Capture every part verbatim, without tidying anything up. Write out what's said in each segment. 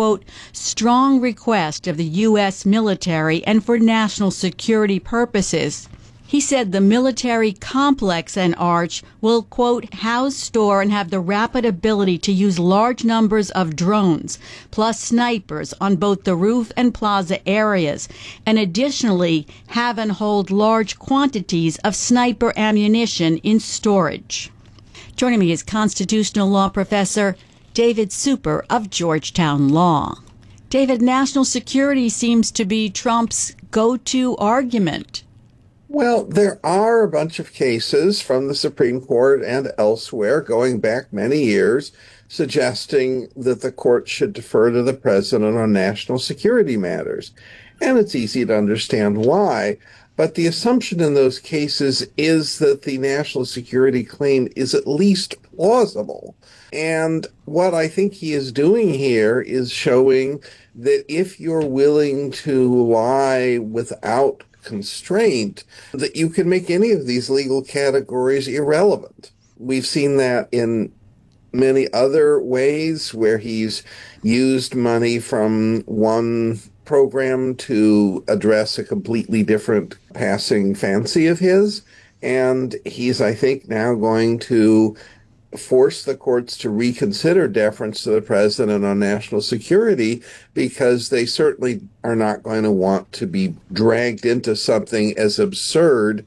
quote, strong request of the U S military and for national security purposes. He said the military complex and Arch will, quote, house, store, and have the rapid ability to use large numbers of drones, plus snipers on both the roof and plaza areas, and additionally have and hold large quantities of sniper ammunition in storage. Joining me is constitutional law professor David Super of Georgetown Law. David, national security seems to be Trump's go-to argument. Well, there are a bunch of cases from the Supreme Court and elsewhere going back many years suggesting that the court should defer to the president on national security matters. And it's easy to understand why. But the assumption in those cases is that the national security claim is at least plausible. And what I think he is doing here is showing that if you're willing to lie without constraint, that you can make any of these legal categories irrelevant. We've seen that in many other ways where he's used money from one program to address a completely different passing fancy of his. And he's, I think, now going to force the courts to reconsider deference to the president on national security, because they certainly are not going to want to be dragged into something as absurd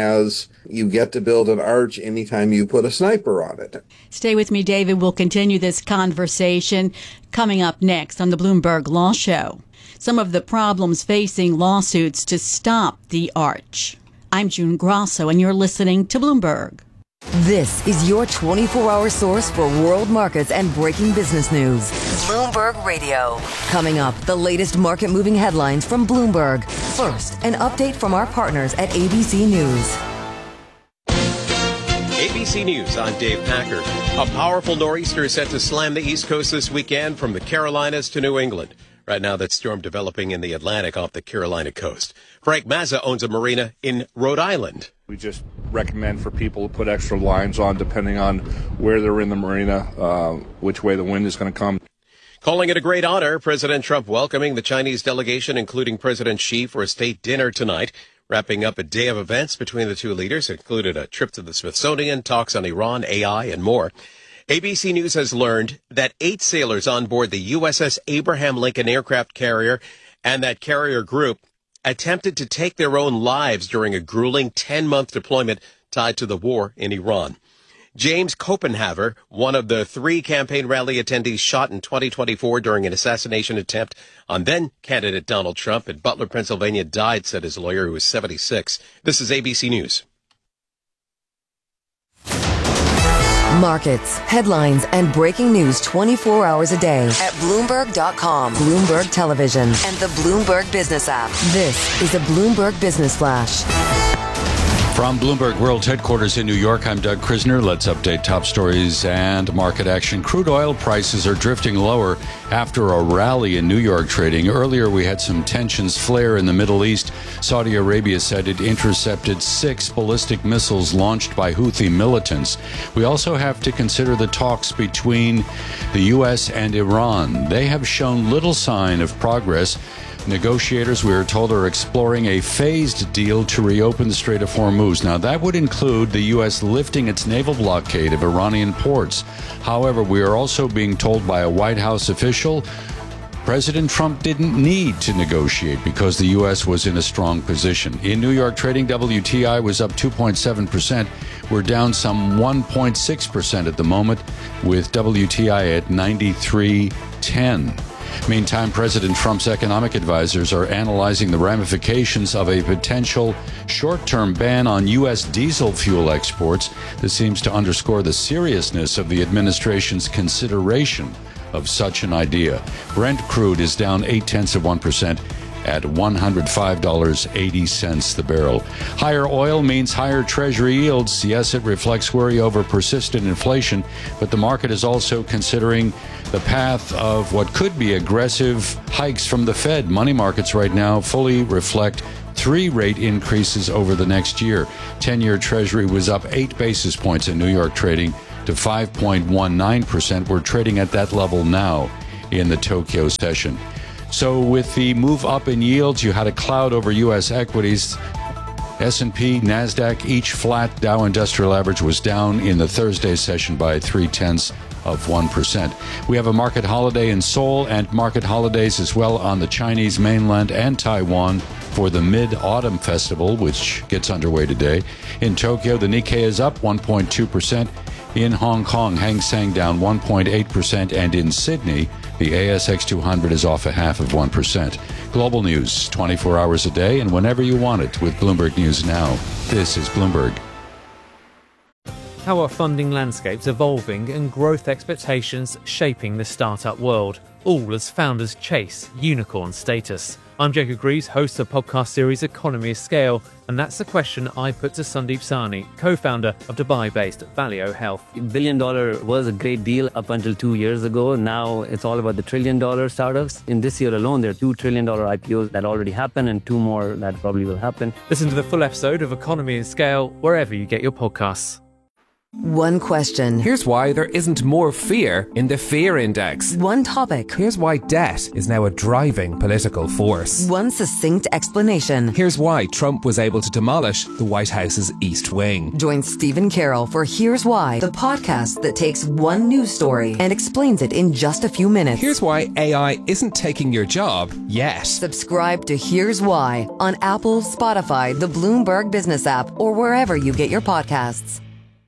as you get to build an arch anytime you put a sniper on it. Stay with me, David. We'll continue this conversation coming up next on the Bloomberg Law Show. Some of the problems facing lawsuits to stop the arch. I'm June Grosso, and you're listening to Bloomberg. This is your twenty-four hour source for world markets and breaking business news. Bloomberg Radio. Coming up, the latest market-moving headlines from Bloomberg. First, an update from our partners at A B C News. A B C News, I'm Dave Packer. A powerful nor'easter is set to slam the East Coast this weekend from the Carolinas to New England. Right now, that storm developing in the Atlantic off the Carolina coast. Frank Mazza owns a marina in Rhode Island. We just recommend for people to put extra lines on depending on where they're in the marina, uh, which way the wind is going to come. Calling it a great honor, President Trump welcoming the Chinese delegation, including President Xi, for a state dinner tonight. Wrapping up a day of events between the two leaders, included a trip to the Smithsonian, talks on Iran, A I, and more. A B C News has learned that eight sailors on board the U S S Abraham Lincoln aircraft carrier and that carrier group attempted to take their own lives during a grueling ten-month deployment tied to the war in Iran. James Copenhaver, one of the three campaign rally attendees shot in twenty twenty-four during an assassination attempt on then-candidate Donald Trump in Butler, Pennsylvania, died, said his lawyer, who was seventy-six. This is A B C News. Markets, headlines, and breaking news twenty-four hours a day at Bloomberg dot com, Bloomberg Television, and the Bloomberg Business app. This is a Bloomberg Business Flash. From Bloomberg World Headquarters in New York, I'm Doug Krisner. Let's update top stories and market action. Crude oil prices are drifting lower after a rally in New York trading. Earlier, we had some tensions flare in the Middle East. Saudi Arabia said it intercepted six ballistic missiles launched by Houthi militants. We also have to consider the talks between the U S and Iran. They have shown little sign of progress. Negotiators, we are told, are exploring a phased deal to reopen the Strait of Hormuz. Now, that would include the U S lifting its naval blockade of Iranian ports. However, we are also being told by a White House official President Trump didn't need to negotiate because the U S was in a strong position. In New York trading, W T I was up two point seven percent. We're down some one point six percent at the moment, with W T I at ninety-three ten. Meantime, President Trump's economic advisors are analyzing the ramifications of a potential short-term ban on U S diesel fuel exports. This seems to underscore the seriousness of the administration's consideration of such an idea. Brent crude is down eight-tenths of one percent at one hundred five dollars and eighty cents the barrel. Higher oil means higher Treasury yields. Yes, it reflects worry over persistent inflation, but the market is also considering the path of what could be aggressive hikes from the Fed. Money markets right now fully reflect three rate increases over the next year. ten-year Treasury was up eight basis points in New York trading to five point one nine percent. We're trading at that level now. in the Tokyo session. So with the move up in yields, you had a cloud over U S equities. S and P, NASDAQ, each flat. Dow Industrial Average was down in the Thursday session by three-tenths of one percent. We have a market holiday in Seoul and market holidays as well on the Chinese mainland and Taiwan for the Mid-Autumn Festival, which gets underway today. In Tokyo, the Nikkei is up one point two percent. In Hong Kong, Hang Seng down one point eight percent. And in Sydney, the A S X two hundred is off a half of one percent. Global news, twenty-four hours a day and whenever you want it with Bloomberg News Now. This is Bloomberg. How are funding landscapes evolving and growth expectations shaping the startup world, all as founders chase unicorn status? I'm Jacob Greaves, host of the podcast series Economy of Scale, and that's the question I put to Sandeep Sahni, co-founder of Dubai-based Valeo Health. Billion dollar was a great deal up until two years ago. Now it's all about the trillion dollar startups. In this year alone, there are two trillion dollar I P Os that already happened and two more that probably will happen. Listen to the full episode of Economy of Scale wherever you get your podcasts. One question. Here's why there isn't more fear in the fear index. One topic. Here's why debt is now a driving political force. One succinct explanation. Here's why Trump was able to demolish the White House's East Wing. Join Stephen Carroll for Here's Why, the podcast that takes one news story and explains it in just a few minutes. Here's why A I isn't taking your job yet. Subscribe to Here's Why on Apple, Spotify, the Bloomberg Business app, or wherever you get your podcasts.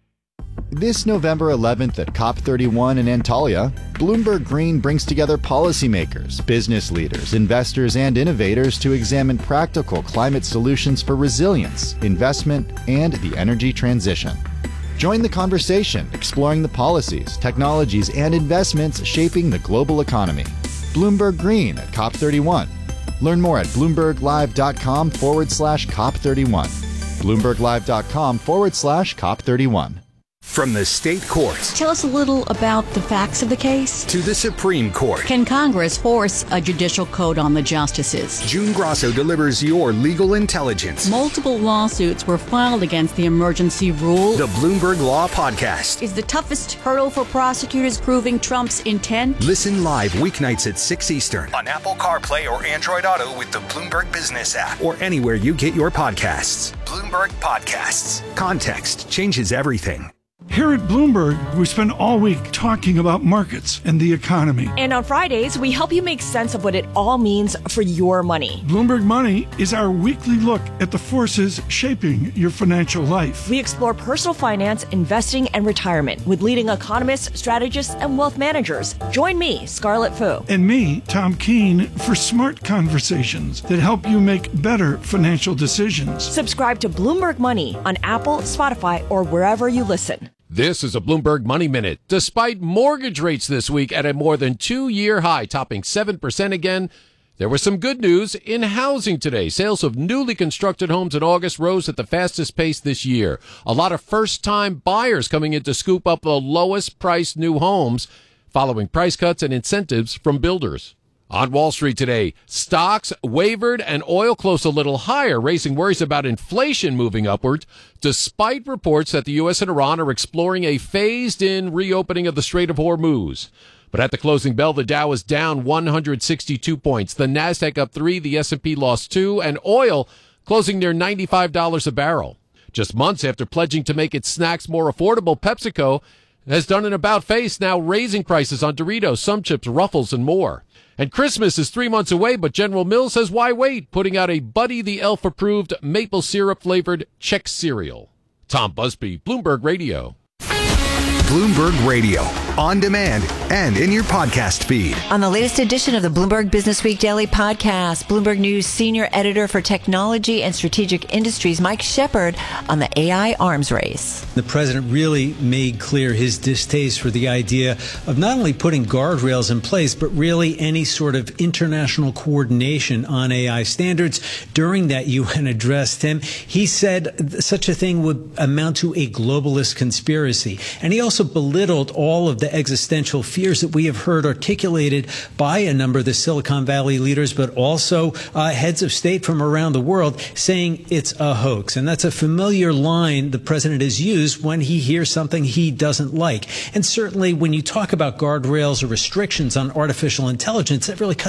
This November eleventh at COP thirty-one in Antalya, Bloomberg Green brings together policymakers, business leaders, investors, and innovators to examine practical climate solutions for resilience, investment, and the energy transition. Join the conversation, exploring the policies, technologies, and investments shaping the global economy. Bloomberg Green at COP thirty-one. Learn more at bloomberglive.com forward slash COP31. bloomberglive.com forward slash COP31. From the state courts. Tell us a little about the facts of the case. To the Supreme Court. Can Congress force a judicial code on the justices? June Grosso delivers your legal intelligence. Multiple lawsuits were filed against the emergency rule. The Bloomberg Law Podcast. Is the toughest hurdle for prosecutors proving Trump's intent? Listen live weeknights at six Eastern on Apple CarPlay or Android Auto with the Bloomberg Business app or anywhere you get your podcasts. Bloomberg Podcasts. Context changes everything. Here at Bloomberg, we spend all week talking about markets and the economy. And on Fridays, we help you make sense of what it all means for your money. Bloomberg Money is our weekly look at the forces shaping your financial life. We explore personal finance, investing, and retirement with leading economists, strategists, and wealth managers. Join me, Scarlett Fu. And me, Tom Keene, for smart conversations that help you make better financial decisions. Subscribe to Bloomberg Money on Apple, Spotify, or wherever you listen. This is a Bloomberg Money Minute. Despite mortgage rates this week at a more than two-year high, topping seven percent again, there was some good news in housing today. Sales of newly constructed homes in August rose at the fastest pace this year. A lot of first-time buyers coming in to scoop up the lowest-priced new homes, following price cuts and incentives from builders. On Wall Street today, stocks wavered and oil closed a little higher, raising worries about inflation moving upwards, despite reports that the U S and Iran are exploring a phased-in reopening of the Strait of Hormuz. But at the closing bell, the Dow was down one hundred sixty-two points. The NASDAQ up three, the S and P lost two, and oil closing near ninety-five dollars a barrel. Just months after pledging to make its snacks more affordable, PepsiCo has done an about-face, now raising prices on Doritos, some chips, Ruffles, and more. And Christmas is three months away, but General Mills says why wait, putting out a Buddy the Elf-approved maple syrup-flavored Chex cereal. Tom Busby, Bloomberg Radio. Bloomberg Radio, on demand and in your podcast feed. On the latest edition of the Bloomberg Business Week Daily Podcast, Bloomberg News senior editor for technology and strategic industries, Mike Shepard, on the A I arms race. The president really made clear his distaste for the idea of not only putting guardrails in place, but really any sort of international coordination on A I standards. During that U N address, Tim, he said such a thing would amount to a globalist conspiracy. And he also belittled all of the the existential fears that we have heard articulated by a number of the Silicon Valley leaders, but also uh, heads of state from around the world, saying it's a hoax. And that's a familiar line the president has used when he hears something he doesn't like. And certainly when you talk about guardrails or restrictions on artificial intelligence, that really